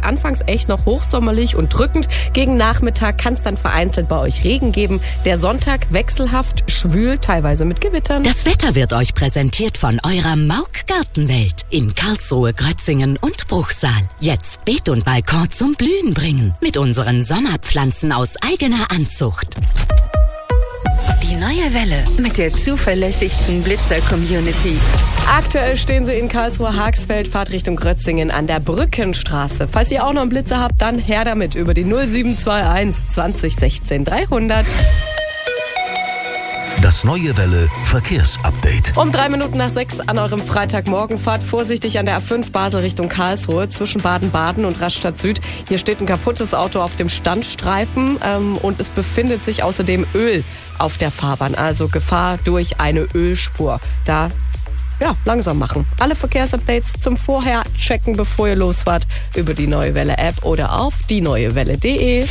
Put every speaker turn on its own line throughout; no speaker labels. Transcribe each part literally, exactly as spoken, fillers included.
anfangs echt noch hochsommerlich und drückend. Gegen Nachmittag kann es dann vereinzelt bei euch Regen geben. Der Sonntag wechselhaft, schwül, teilweise mit Gewittern.
Das Wetter wird euch präsentiert von eurer Mauk Gartenwelt in Karlsruhe, Grötzingen und Bruchsal. Jetzt Beet und Balkon zum Blühen bringen mit unseren Sommerpflanzen aus eigener Anzucht.
Die neue Welle mit der zuverlässigsten Blitzer-Community.
Aktuell stehen sie in Karlsruhe-Haxfeld, Fahrt Richtung Grötzingen an der Brückenstraße. Falls ihr auch noch einen Blitzer habt, dann her damit über die null sieben zwei eins zwanzig sechzehn dreihundert.
Das neue Welle Verkehrsupdate.
Um drei Minuten nach sechs an eurem Freitagmorgen fahrt vorsichtig an der A fünf Basel Richtung Karlsruhe zwischen Baden-Baden und Rastatt Süd. Hier steht ein kaputtes Auto auf dem Standstreifen ähm, und es befindet sich außerdem Öl auf der Fahrbahn. Also Gefahr durch eine Ölspur. Da ja, langsam machen. Alle Verkehrsupdates zum Vorher checken, bevor ihr losfahrt, über die Neue Welle App oder auf die neue welle punkt de.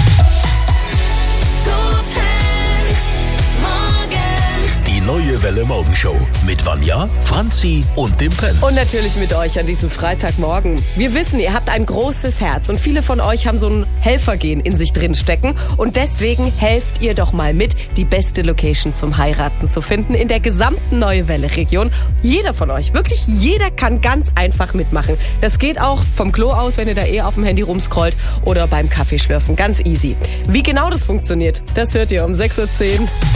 Neue Welle Morgenshow mit Vanja, Franzi und dem Pence.
Und natürlich mit euch an diesem Freitagmorgen. Wir wissen, ihr habt ein großes Herz und viele von euch haben so ein Helfergen in sich drin stecken. Und deswegen helft ihr doch mal mit, die beste Location zum Heiraten zu finden in der gesamten Neue Welle Region. Jeder von euch, wirklich jeder kann ganz einfach mitmachen. Das geht auch vom Klo aus, wenn ihr da eh auf dem Handy rumscrollt oder beim Kaffeeschlürfen. Ganz easy. Wie genau das funktioniert, das hört ihr um sechs Uhr zehn.